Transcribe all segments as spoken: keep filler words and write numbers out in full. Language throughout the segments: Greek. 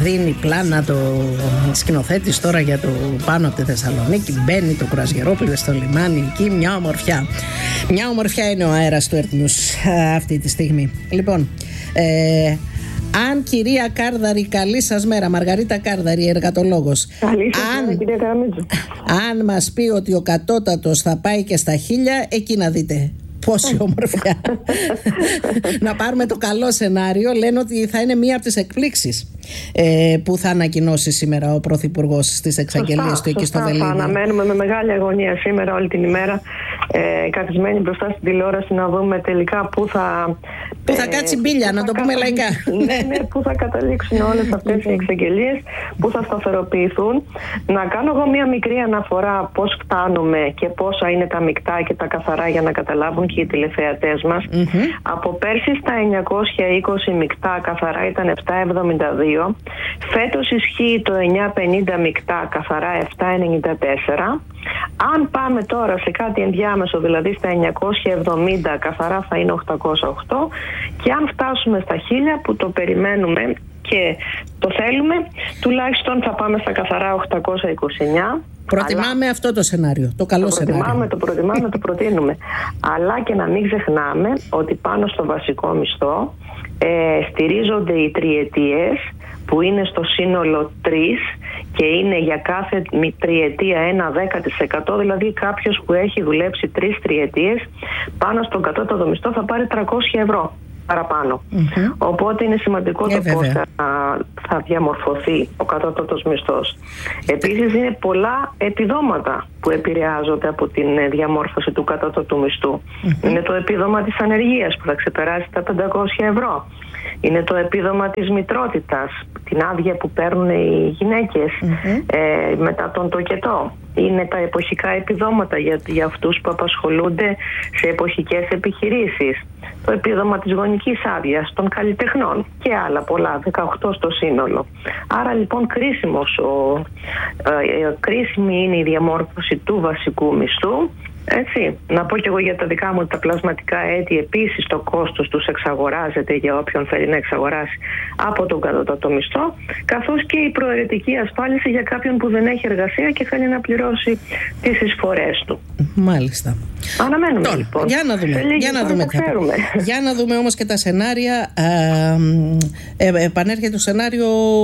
δίνει πλάνα το σκηνοθέτης τώρα για το πάνω από τη Θεσσαλονίκη. Μπαίνει το κρουαζιερόπλοιο στο λιμάνι εκεί, μια ομορφιά. Μια ομορφιά είναι ο αέρας του Earth News αυτή τη στιγμή. Λοιπόν, ε, αν κυρία Κάρδαρη, καλή σας μέρα, Μαργαρίτα Κάρδαρη, εργατολόγος. Καλή σας αν, μέρα, κυρία Καραμίτζου. Αν μας πει ότι ο κατώτατος θα πάει και στα χίλια, εκεί να δείτε πόση ομορφιά. Να πάρουμε το καλό σενάριο. Λένε ότι θα είναι μία από τις εκπλήξεις ε, που θα ανακοινώσει σήμερα ο Πρωθυπουργός στις εξαγγελίες του εκεί στο Βελίδι. Θα αναμένουμε με μεγάλη αγωνία σήμερα όλη την ημέρα, ε, καθισμένοι μπροστά στην τηλεόραση, να δούμε τελικά πού θα... Πού θα κάτσει μπίλια, να το πούμε λαϊκά. Ναι, ναι, πού θα καταλήξουν όλες αυτές οι εξαγγελίες, πού θα σταθεροποιηθούν. Να κάνω εγώ μία μικρή αναφορά πώς φτάνουμε και πόσα είναι τα μεικτά και τα καθαρά, για να καταλάβουν και οι τηλεθεατές μας. Mm-hmm. Από πέρσι στα εννιακόσια είκοσι μεικτά καθαρά ήταν επτακόσια εβδομήντα δύο. Φέτος ισχύει το εννιακόσια πενήντα μεικτά καθαρά επτακόσια ενενήντα τέσσερα. Αν πάμε τώρα σε κάτι ενδιάμεσο, δηλαδή στα εννιακόσια εβδομήντα καθαρά, θα είναι οκτακόσια οκτώ, και αν φτάσουμε στα χίλια, που το περιμένουμε και το θέλουμε, τουλάχιστον θα πάμε στα καθαρά οκτακόσια είκοσι εννιά. Προτιμάμε αλλά... αυτό το σενάριο, το καλό το σενάριο. Προτιμάμε, το προτιμάμε, το προτείνουμε. Αλλά και να μην ξεχνάμε ότι πάνω στο βασικό μισθό ε, στηρίζονται οι τριετίες, που είναι στο σύνολο τρεις και είναι για κάθε τριετία ένα δέκα τοις εκατό, δηλαδή κάποιος που έχει δουλέψει τρεις τριετίες πάνω στον κατώτατο μισθό θα πάρει τριακόσια ευρώ παραπάνω. Mm-hmm. Οπότε είναι σημαντικό yeah, το πώς θα, θα διαμορφωθεί ο κατώτατος μισθός. Επίσης είναι πολλά επιδόματα που επηρεάζονται από την διαμόρφωση του κατώτατου μισθού. Mm-hmm. Είναι το επίδομα της ανεργίας που θα ξεπεράσει τα πεντακόσια ευρώ. Είναι το επίδομα της μητρότητας, την άδεια που παίρνουν οι γυναίκες mm-hmm. ε, μετά τον τοκετό. Είναι τα εποχικά επιδόματα για, για αυτούς που απασχολούνται σε εποχικές επιχειρήσεις. Το επίδομα της γονικής άδειας, των καλλιτεχνών και άλλα πολλά, δεκαοκτώ στο σύνολο. Άρα λοιπόν κρίσιμος ο, ε, κρίσιμη είναι η διαμόρφωση του βασικού μισθού. Έτσι, να πω και εγώ για τα δικά μου τα πλασματικά έτη, επίσης το κόστος τους εξαγοράζεται για όποιον θέλει να εξαγοράσει από τον κατώτατο μισθό, καθώς και η προαιρετική ασφάλιση για κάποιον που δεν έχει εργασία και θέλει να πληρώσει τις εισφορές του. Μάλιστα. Αναμένουμε Τώρα, λοιπόν. Για να δούμε, για να δούμε, για να δούμε όμως και τα σενάρια. Ε, ε, επανέρχεται το σενάριο,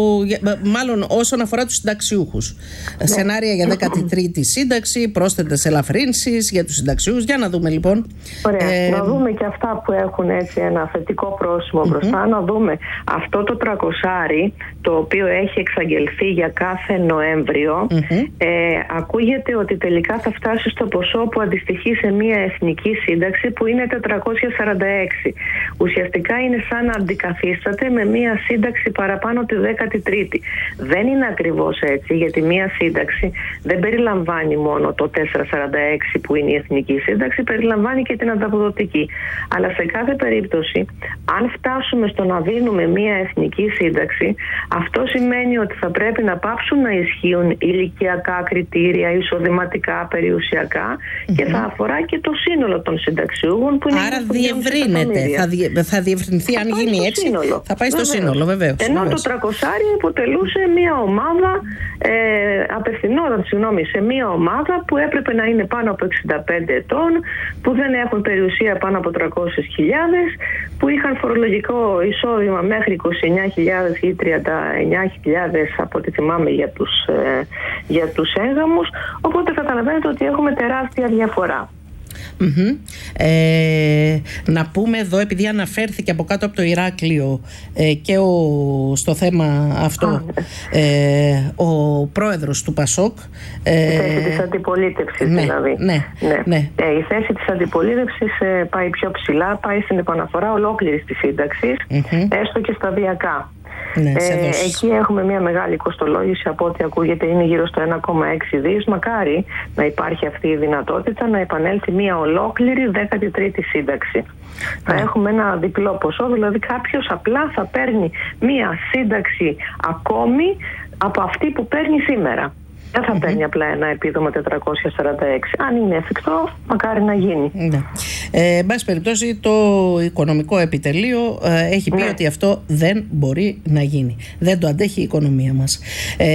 μάλλον όσον αφορά τους συνταξιούχους. Ναι. Σενάρια για δέκατη τρίτη σύνταξη, πρόσθετες ελαφρύνσεις για τους συνταξιούχους. Για να δούμε λοιπόν. Ωραία. Ε, να δούμε και αυτά που έχουν έτσι ένα θετικό πρόσημο mm-hmm. μπροστά. Να δούμε αυτό το τρακοσάρι, το οποίο έχει εξαγγελθεί για κάθε Νοέμβριο. Mm-hmm. Ε, ακούγεται ότι τελικά θα φτάσει στο ποσό που αντιστοιχεί σε μια εθνική σύνταξη που είναι τετρακόσια σαράντα έξι. Ουσιαστικά είναι σαν να αντικαθίσταται με μια σύνταξη παραπάνω τη δέκατη τρίτη. Δεν είναι ακριβώς έτσι, γιατί μια σύνταξη δεν περιλαμβάνει μόνο το τετρακόσια σαράντα έξι που είναι η εθνική σύνταξη, περιλαμβάνει και την ανταποδοτική. Αλλά σε κάθε περίπτωση, αν φτάσουμε στο να δίνουμε μια εθνική σύνταξη, αυτό σημαίνει ότι θα πρέπει να πάψουν να ισχύουν ηλικιακά κριτήρια, εισοδηματικά, περιουσιακά mm-hmm. και θα αφορά και το σύνολο των συνταξιούχων που είναι. Άρα διευρύνεται. Θα, διε, θα διευρυνθεί, θα αν γίνει έτσι. Σύνολο. Θα πάει στο βεβαίως. Σύνολο, βεβαίως. Ενώ βεβαίως. το τρακοσάρι αποτελούσε μια ομάδα, ε, απευθυνόταν συγγνώμη, σε μια ομάδα που έπρεπε να είναι πάνω από εξήντα πέντε ετών, που δεν έχουν περιουσία πάνω από τριακόσιες χιλιάδες, που είχαν φορολογικό εισόδημα μέχρι είκοσι εννιά χιλιάδες ή τριάντα εννιά χιλιάδες από ό,τι θυμάμαι για τους, ε, για τους έγγαμους. Οπότε καταλαβαίνετε ότι έχουμε τεράστια διαφορά. Mm-hmm. Ε, να πούμε εδώ, επειδή αναφέρθηκε από κάτω από το Ηράκλειο ε, και ο, στο θέμα αυτό ah, ε, ο πρόεδρος του Πασόκ, ε, η θέση της αντιπολίτευσης ναι, δηλαδή ναι, ναι. Ναι. Ε, η θέση της αντιπολίτευσης ε, πάει πιο ψηλά, πάει στην επαναφορά ολόκληρης της σύνταξης, mm-hmm. έστω και σταδιακά. Ναι, ε, εκεί έχουμε μια μεγάλη κοστολόγηση, από ό,τι ακούγεται είναι γύρω στο ένα κόμμα έξι δις. Μακάρι να υπάρχει αυτή η δυνατότητα να επανέλθει μια ολόκληρη δέκατη τρίτη σύνταξη. Yeah. Θα έχουμε ένα διπλό ποσό, δηλαδή κάποιος απλά θα παίρνει μια σύνταξη ακόμη από αυτή που παίρνει σήμερα. Δεν θα mm-hmm. παίρνει απλά ένα επίδομα τετρακόσια σαράντα έξι. Αν είναι εφικτό, μακάρι να γίνει. Ναι. Ε, εν πάση περιπτώσει, το οικονομικό επιτελείο ε, έχει πει ναι. ότι αυτό δεν μπορεί να γίνει. Δεν το αντέχει η οικονομία μας. Ε,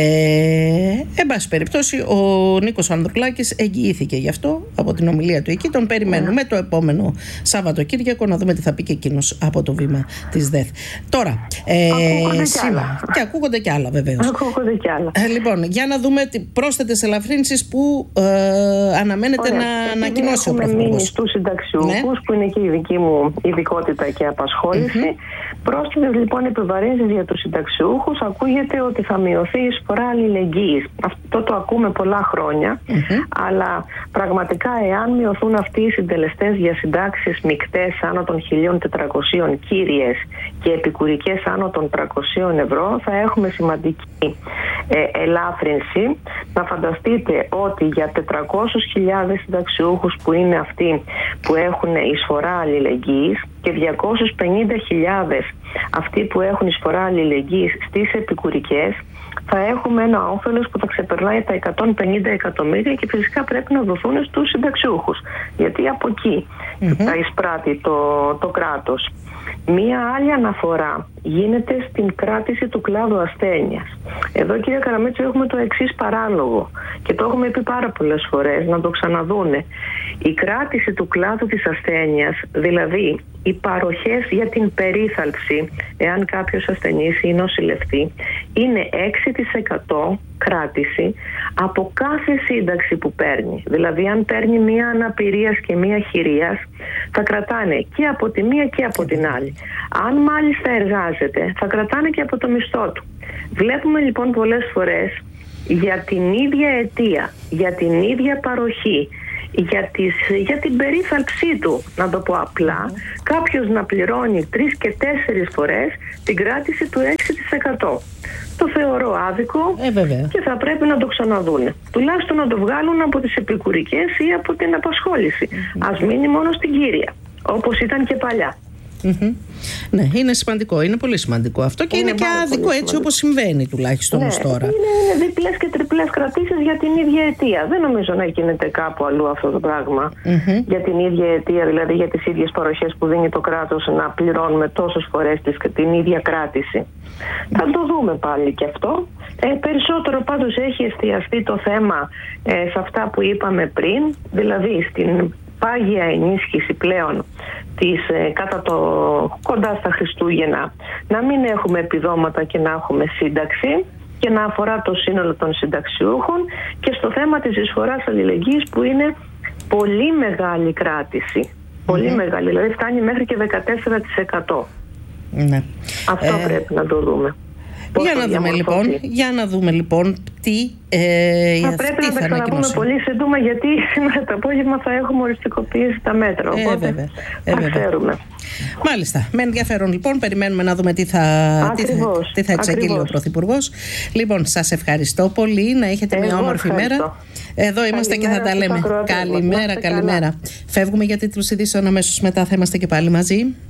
εν πάση περιπτώσει, ο Νίκος Ανδρουλάκης εγγυήθηκε γι' αυτό από την ομιλία του εκεί. Τον περιμένουμε ναι. το επόμενο Σαββατοκύριακο να δούμε τι θα πει και εκείνος από το βήμα της ΔΕΘ. Τώρα, ε, ακούγονται σήμερα. Και ακούγονται κι άλλα, βεβαίως. Ακούγονται κι άλλα. Ε, λοιπόν, για να δούμε πρόσθετες ελαφρύνσεις που ε, αναμένεται Ωραία. να ανακοινώσει ο Πρωθυπουργός. Έχουμε μείνει στους συνταξιούχους, ναι. που είναι και η δική μου ειδικότητα και απασχόληση. Mm-hmm. Πρόσθετες λοιπόν επιβαρύνσεις για τους συνταξιούχους. Ακούγεται ότι θα μειωθεί η εισφορά αλληλεγγύης. Αυτό το ακούμε πολλά χρόνια, mm-hmm. αλλά πραγματικά εάν μειωθούν αυτοί οι συντελεστές για συντάξεις μεικτές άνω των χίλια τετρακόσιες κύριες και επικουρικές άνω των τριακόσια ευρώ, θα έχουμε σημαντική ε, ελάφρυνση. Να φανταστείτε ότι για τετρακόσιες χιλιάδες συνταξιούχους που είναι αυτοί που έχουν εισφορά αλληλεγγύης και διακόσιες πενήντα χιλιάδες αυτοί που έχουν εισφορά αλληλεγγύης στις επικουρικές, θα έχουμε ένα όφελος που θα ξεπερνάει τα εκατόν πενήντα εκατομμύρια και φυσικά πρέπει να δοθούν στους συνταξιούχους, γιατί από εκεί mm-hmm. θα εισπράττει το, το κράτος. Μία άλλη αναφορά γίνεται στην κράτηση του κλάδου ασθένειας. Εδώ, κύριε Καραμέτσου, έχουμε το εξής παράλογο και το έχουμε πει πάρα πολλές φορές, να το ξαναδούνε. Η κράτηση του κλάδου της ασθένειας, δηλαδή οι παροχές για την περίθαλψη, εάν κάποιος ασθενής ή νοσηλευτεί, είναι έξι τοις εκατό κράτηση από κάθε σύνταξη που παίρνει. Δηλαδή, αν παίρνει μία αναπηρίας και μία χειρίας, θα κρατάνε και από τη μία και από την άλλη. Αν μάλιστα εργάζεται, θα κρατάνε και από το μισθό του. Βλέπουμε λοιπόν πολλές φορές για την ίδια αιτία, για την ίδια παροχή, για, τις, για την περίθαλψή του, να το πω απλά, mm. κάποιος να πληρώνει τρεις και τέσσερις φορές την κράτηση του έξι τοις εκατό. Το θεωρώ άδικο ε, και θα πρέπει να το ξαναδούνε. Τουλάχιστον να το βγάλουν από τις επικουρικές ή από την απασχόληση. Mm-hmm. Ας μείνει μόνο στην κύρια, όπως ήταν και παλιά. Mm-hmm. Ναι, είναι σημαντικό, είναι πολύ σημαντικό αυτό και είναι, είναι και άδικο έτσι όπως συμβαίνει τουλάχιστον ως ναι, τώρα. Είναι, είναι διπλές και τριπλές κρατήσεις για την ίδια αιτία. Δεν νομίζω να γίνεται κάπου αλλού αυτό το πράγμα. Mm-hmm. Για την ίδια αιτία, δηλαδή για τις ίδιες παροχές που δίνει το κράτος, να πληρώνουμε τόσες φορές την ίδια κράτηση. Mm-hmm. Θα το δούμε πάλι και αυτό. Ε, περισσότερο πάντως έχει εστιαστεί το θέμα ε, σε αυτά που είπαμε πριν, δηλαδή στην πάγια ενίσχυση πλέον της, ε, κατά το κοντά στα Χριστούγεννα, να μην έχουμε επιδόματα και να έχουμε σύνταξη και να αφορά το σύνολο των συνταξιούχων, και στο θέμα της εισφοράς αλληλεγγύης που είναι πολύ μεγάλη κράτηση. Πολύ mm-hmm. μεγάλη, δηλαδή φτάνει μέχρι και δεκατέσσερα τοις εκατό. Ναι. Αυτό ε... πρέπει να το δούμε. Για να, δούμε, λοιπόν, για να δούμε λοιπόν τι ε, θα πρέπει να τα ξαναπούμε πολύ σύντομα, γιατί σήμερα το απόγευμα θα έχουμε οριστικοποιήσει τα μέτρα. Οπότε ε, βέβαια, ε, θα ξέρουμε. Μάλιστα. Με ενδιαφέρον λοιπόν, περιμένουμε να δούμε τι θα, ακριβώς, τι θα, τι θα εξαγγείλει ο Πρωθυπουργός. Λοιπόν, σας ευχαριστώ πολύ. Να έχετε Εγώ μια όμορφη ευχαριστώ. μέρα. Εδώ είμαστε καλημέρα και θα τα λέμε. Καλημέρα, καλημέρα. Φεύγουμε για τίτλους ειδήσεων, αμέσως μετά θα είμαστε και πάλι μαζί.